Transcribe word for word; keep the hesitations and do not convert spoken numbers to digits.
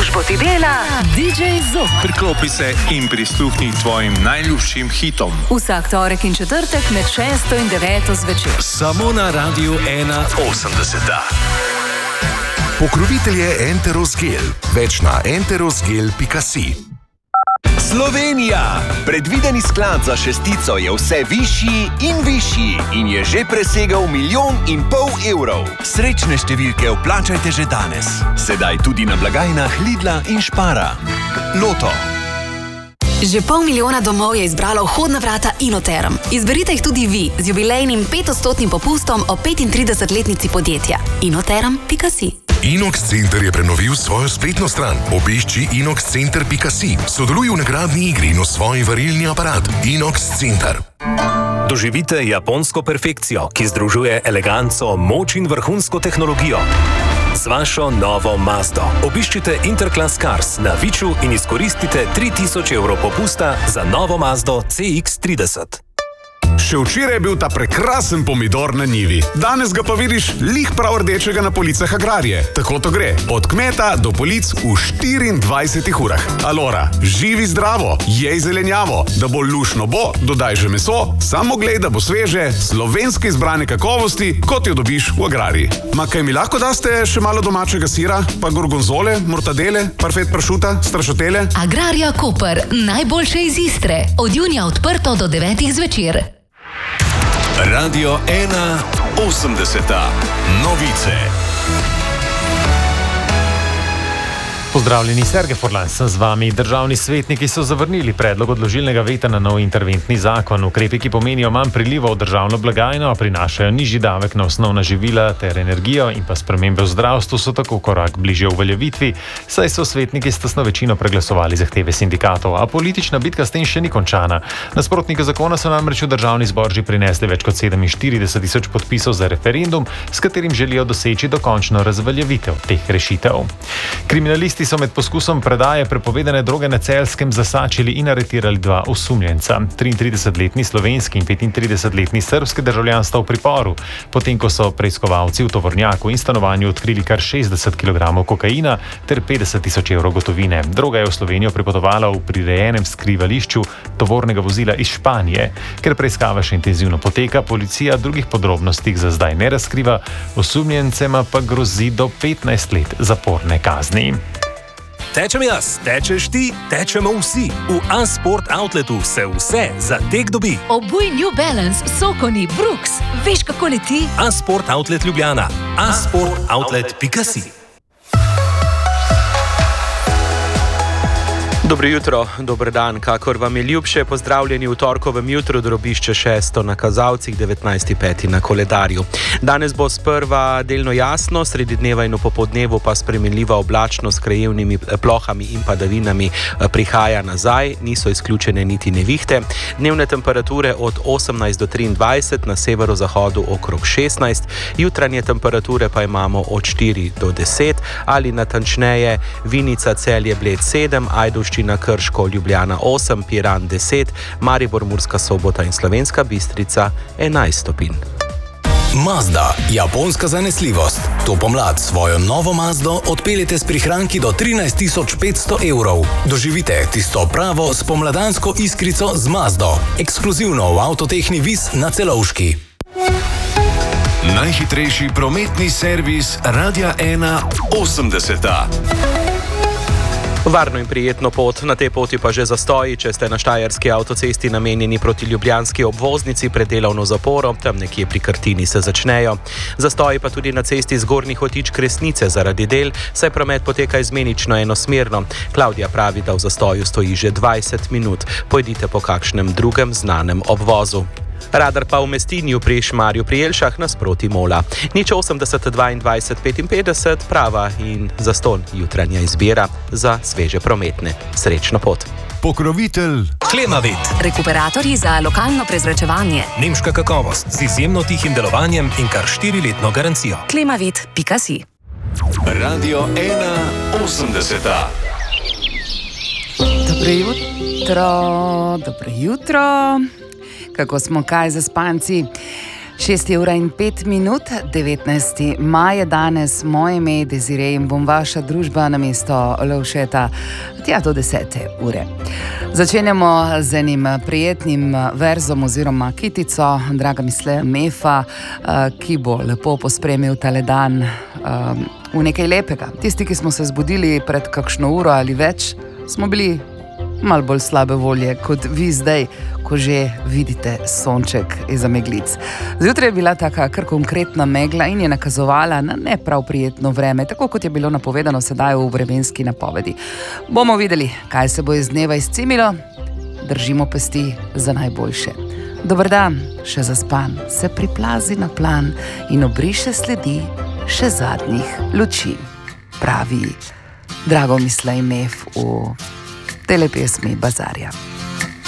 družbo ti dela D J Zok. Priklopi se in prisluhni tvojim najljubšim hitom. Vsak torek in četrtek med šesto in deveto zvečer. Samo na Radiu ena osemdeset. Pokrovitelj je Enterosgel. Več na enterosgel pika si. Slovenija! Predvideni sklad za šestico je vse višji in višji in je že presegal milijon in pol evrov. Srečne številke vplačajte že danes. Sedaj tudi na blagajnah Lidla in Špara. Loto. Že pol milijona domov je izbralo vhodna vrata Inoterm. Izberite jih tudi vi z jubilejnim petodstotnim popustom o petintridesetletnici podjetja. inoterm pika si. Inox Center je prenovil svojo spletno stran. Obišči inox center pika si. Sodeluj v nagradni igri in osvoji varilni aparat Inox Center. Doživite japonsko perfekcijo, ki združuje eleganco, moč in vrhunsko tehnologijo. Z vašo novo Mazdo. Obiščite Interclass Cars na Viču in izkoristite tri tisoč evrov popusta za novo Mazdo C X trideset. Še včeraj je bil ta prekrasen pomidor na njivi. Danes ga pa vidiš lih prav rdečega na policah Agrarije. Tako to gre. Od kmeta do polic v štiriindvajsetih urah. Alora, živi zdravo, jej zelenjavo. Da bo lušno bo, dodaj že meso, samo glej, da bo sveže, slovenske izbrane kakovosti, kot jo dobiš v Agrariji. Ma kaj mi lahko daste še malo domačega sira, pa gorgonzole, mortadele, parfet pršuta, strašotele? Agrarija Koper, najboljše iz Istre. Od junija odprto do devetih zvečer. Radio ena osemdeset. Novice. Pozdravljeni, Sergej Forlan sem z vami. Državni svetniki so zavrnili predlog odložilnega veta na nov interventni zakon. Ukrepi, ki pomenijo manj prilivov v državno blagajno, prinašajo nižji davek na osnovna živila ter energijo in pa spremembe v zdravstvu so tako korak bližje uveljavitvi, saj so svetniki s tesno večino preglasovali zahteve sindikatov, a politična bitka s tem še ni končana. Nasprotniki zakona so namreč v državni zbor že prinesli več kot sedeminštirideset tisoč podpisov za referendum, s katerim želijo doseči dokončno razveljavitev teh rešitev. Kriminalisti so med poskusom predaje prepovedane droge na Celjskem zasačili in aretirali dva osumljenca. triintridesetletni slovenski in petintridesetletni srbski državljan sta v priporu, potem ko so preiskovalci v tovornjaku in stanovanju odkrili kar šestdeset kilogramov kokaina ter petdeset tisoč evrov gotovine. Droga je v Slovenijo pripotovala v prirejenem skrivališču tovornega vozila iz Španije. Ker preiskava še intenzivno poteka, policija drugih podrobnosti za zdaj ne razkriva, osumljencema pa grozi do petnajst let zaporne kazni. Tečem jaz, tečeš ti, tečemo vsi. V A-Sport Outletu se vse za tek dobi. Obuj New Balance, Sokoni, Brooks. Veš, kako leti? A-Sport Outlet Ljubljana. a sport outlet pika si. Dobro jutro, dober dan, kakor vam je ljubše, pozdravljeni v torkovem jutru, drobišče šesto na kazalcih, devetnajsti peti na koledarju. Danes bo sprva delno jasno, sredi dneva in v popoldnevu pa spremenljiva oblačnost s krajevnimi plohami in padavinami prihaja nazaj, niso izključene niti nevihte. Dnevne temperature od osemnajst do triindvajset, na severozahodu okrog šestnajst, jutranje temperature pa imamo od štiri do deset ali natančneje Vinica, Celje, Bled sedem, Ajdovščina, Krško, Ljubljana osem, Piran deset, Maribor, Murska Sobota in Slovenska Bistrica enajst stopinj. Mazda, japonska zanesljivost. To pomlad svojo novo Mazdo odpeljete s prihranki do trinajst tisoč petsto evrov. Doživite tisto pravo spomladansko iskrico z Mazdo. Ekskluzivno v Avtotehni Vis na Celovški. Najhitrejši prometni servis Radia ena osemdeset. Varno in prijetno pot, na tej poti pa že zastoji, če ste na štajerski avtocesti namenjeni proti ljubljanski obvoznici pred delovno zaporo, tam nekje pri Krtini se začnejo. Zastoji pa tudi na cesti Zgornji Hotič k Resnice zaradi del, saj promet poteka izmenično enosmerno. Klavdija pravi, da v zastoju stoji že dvajset minut. Pojdite po kakšnem drugem znanem obvozu. Radar pa v Mestinju pri Šmarju pri Jelšah nasproti Mola. Nič osemdeset dvaindvajset petinpetdeset, prava in zastonj jutranja izbira za sveže prometne. Srečno pot. Pokrovitelj Klemavit. Rekuperatorji za lokalno prezračevanje. Nemška kakovost z izjemno tihim delovanjem in kar štiriletno garancijo. klemavit pika si. Radio ena osemdeset. Dobro jutro, dobro jutro. Kako smo kaj zaspanci? šest ur in pet minut, devetnajsti maj je danes, moje ime je Desiree in bom vaša družba na mesto Lovšeta tja do desete ure. Začenjamo z enim prijetnim verzom oziroma kitico, draga misle Mefa, ki bo lepo pospremil tale dan v nekaj lepega. Tisti, ki smo se zbudili pred kakšno uro ali več, smo bili malo bolj slabe volje kot vi zdaj, ko že vidite sonček iza meglic. Zjutraj je bila taka kar konkretna megla in je nakazovala na ne prav prijetno vreme, tako kot je bilo napovedano sedaj v vremenski napovedi. Bomo videli, kaj se bo iz dneva izcimilo. Držimo pesti za najboljše. Dober dan, še zaspan, se priplazi na plan in obriše sledi še zadnjih luči. Pravi Drago Mislej Mef v telepesmi Bazarja.